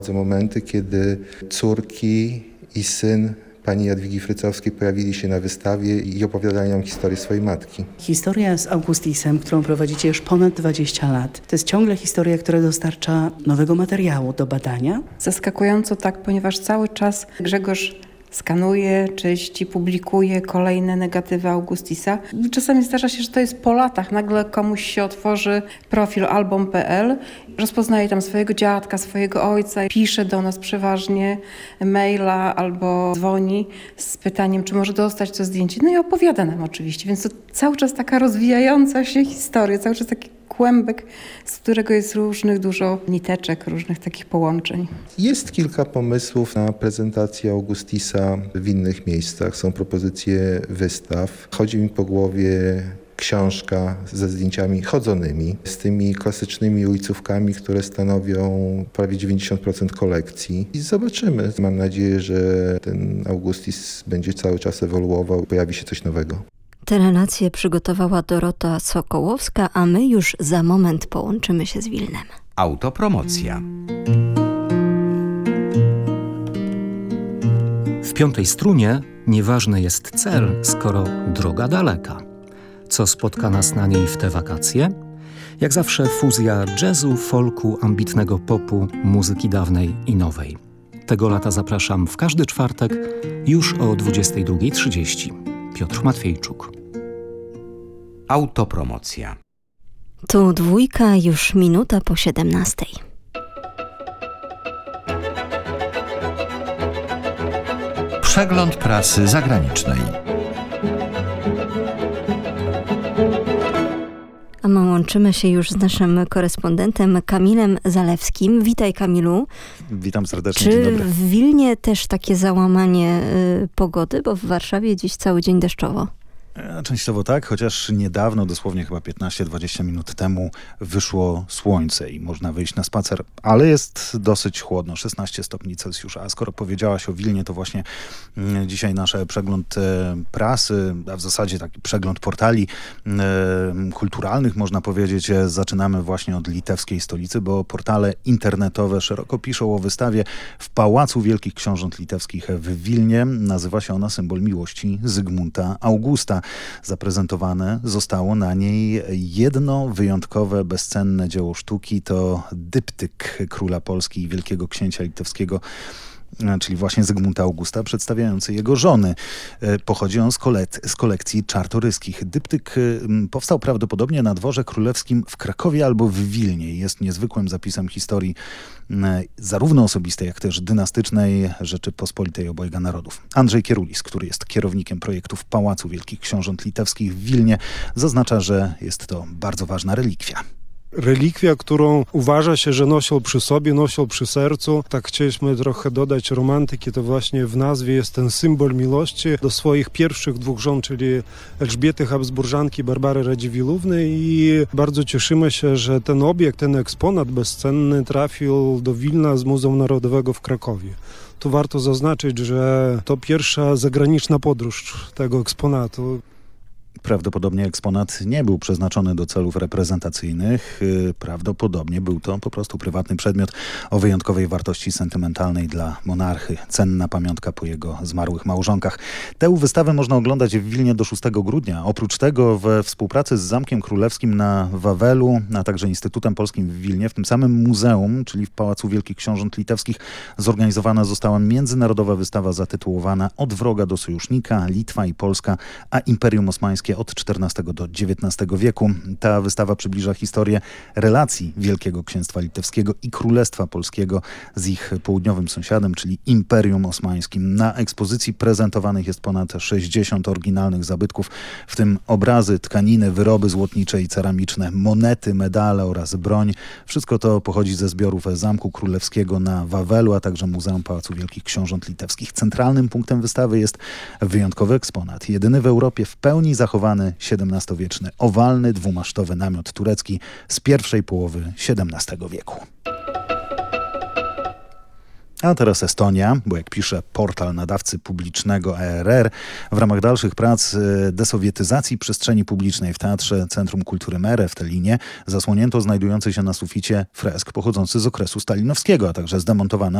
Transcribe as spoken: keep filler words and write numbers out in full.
To momenty, kiedy córki i syn pani Jadwigi Frycowskiej pojawili się na wystawie i opowiadali nam historię swojej matki. Historia z Augustisem, którą prowadzicie już ponad dwadzieścia lat, to jest ciągle historia, która dostarcza nowego materiału do badania? Zaskakująco tak, ponieważ cały czas Grzegorz skanuje, czyści, publikuje kolejne negatywy Augustisa. Czasami zdarza się, że to jest po latach. Nagle komuś się otworzy profil album kropka p l, rozpoznaje tam swojego dziadka, swojego ojca, pisze do nas przeważnie maila albo dzwoni z pytaniem, czy może dostać to zdjęcie. No i opowiada nam oczywiście, więc to cały czas taka rozwijająca się historia, cały czas taki kłębek, z którego jest różnych dużo niteczek, różnych takich połączeń. Jest kilka pomysłów na prezentację Augustisa w innych miejscach. Są propozycje wystaw. Chodzi mi po głowie książka ze zdjęciami chodzonymi, z tymi klasycznymi ujcówkami, które stanowią prawie dziewięćdziesiąt procent kolekcji. I zobaczymy. Mam nadzieję, że ten Augustis będzie cały czas ewoluował, pojawi się coś nowego. Te relacje przygotowała Dorota Sokołowska, a my już za moment połączymy się z Wilnem. Autopromocja. W piątej strunie nieważny jest cel, skoro droga daleka. Co spotka nas na niej w te wakacje? Jak zawsze fuzja jazzu, folku, ambitnego popu, muzyki dawnej i nowej. Tego lata zapraszam w każdy czwartek już o dwudziestej drugiej trzydzieści. Piotr Matwiejczuk. Autopromocja. Tu dwójka, już minuta po siedemnastej. Przegląd prasy zagranicznej. A my łączymy się już z naszym korespondentem Kamilem Zalewskim. Witaj, Kamilu. Witam serdecznie, Czy dzień dobry. w Wilnie też takie załamanie y, pogody, bo w Warszawie dziś cały dzień deszczowo? Częściowo tak, chociaż niedawno, dosłownie chyba piętnaście dwadzieścia minut temu wyszło słońce i można wyjść na spacer, ale jest dosyć chłodno, szesnaście stopni Celsjusza. A skoro powiedziałaś o Wilnie, to właśnie dzisiaj nasz przegląd prasy, a w zasadzie taki przegląd portali kulturalnych, można powiedzieć, zaczynamy właśnie od litewskiej stolicy, bo portale internetowe szeroko piszą o wystawie w Pałacu Wielkich Książąt Litewskich w Wilnie. Nazywa się ona Symbol miłości Zygmunta Augusta. Zaprezentowane zostało na niej jedno wyjątkowe, bezcenne dzieło sztuki. To dyptyk króla Polski i wielkiego księcia litewskiego, czyli właśnie Zygmunta Augusta, przedstawiający jego żony. Pochodzi on z, kolek- z kolekcji Czartoryskich. Dyptyk powstał prawdopodobnie na dworze królewskim w Krakowie albo w Wilnie. Jest niezwykłym zapisem historii zarówno osobistej, jak też dynastycznej Rzeczypospolitej obojga narodów. Andrzej Kierulis, który jest kierownikiem projektów Pałacu Wielkich Książąt Litewskich w Wilnie, zaznacza, że jest to bardzo ważna relikwia. Relikwia, którą uważa się, że nosił przy sobie, nosił przy sercu. Tak chcieliśmy trochę dodać romantyki, to właśnie w nazwie jest ten symbol miłości do swoich pierwszych dwóch żon, czyli Elżbiety Habsburżanki, Barbary Radziwillówny, i bardzo cieszymy się, że ten obiekt, ten eksponat bezcenny trafił do Wilna z Muzeum Narodowego w Krakowie. Tu warto zaznaczyć, że to pierwsza zagraniczna podróż tego eksponatu. Prawdopodobnie eksponat nie był przeznaczony do celów reprezentacyjnych. Prawdopodobnie był to po prostu prywatny przedmiot o wyjątkowej wartości sentymentalnej dla monarchy. Cenna pamiątka po jego zmarłych małżonkach. Tę wystawę można oglądać w Wilnie do szóstego grudnia. Oprócz tego we współpracy z Zamkiem Królewskim na Wawelu, a także Instytutem Polskim w Wilnie, w tym samym muzeum, czyli w Pałacu Wielkich Książąt Litewskich, zorganizowana została międzynarodowa wystawa zatytułowana Od wroga do sojusznika, Litwa i Polska, a Imperium Osmańskie od czternastego do dziewiętnastego wieku. Ta wystawa przybliża historię relacji Wielkiego Księstwa Litewskiego i Królestwa Polskiego z ich południowym sąsiadem, czyli Imperium Osmańskim. Na ekspozycji prezentowanych jest ponad sześćdziesiąt oryginalnych zabytków, w tym obrazy, tkaniny, wyroby złotnicze i ceramiczne, monety, medale oraz broń. Wszystko to pochodzi ze zbiorów Zamku Królewskiego na Wawelu, a także Muzeum Pałacu Wielkich Książąt Litewskich. Centralnym punktem wystawy jest wyjątkowy eksponat, jedyny w Europie w pełni zachowany siedemnastowieczny, owalny, dwumasztowy namiot turecki z pierwszej połowy siedemnastego wieku. A teraz Estonia, bo jak pisze portal nadawcy publicznego E R R, w ramach dalszych prac desowietyzacji przestrzeni publicznej w Teatrze Centrum Kultury Mere w Tallinie zasłonięto znajdujący się na suficie fresk pochodzący z okresu stalinowskiego, a także zdemontowane